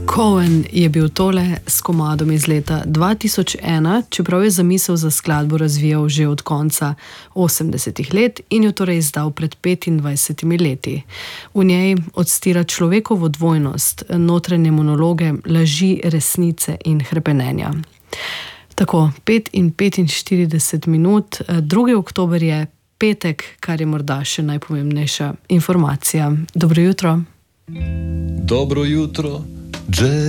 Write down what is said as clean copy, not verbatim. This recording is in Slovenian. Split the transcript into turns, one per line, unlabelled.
Cohen je bil tole s komadom iz leta 2001, čeprav je zamisel za skladbo razvijal že od konca 80-ih let in jo torej izdal pred 25 leti. V njej odstira človekovo dvojnost, notranje monologe, laži, resnice in hrepenenja. Tako, 5 in 45 minut, 2. oktober je petek, kar je morda še najpomembnejša informacija. Dobro jutro.
Dobro jutro.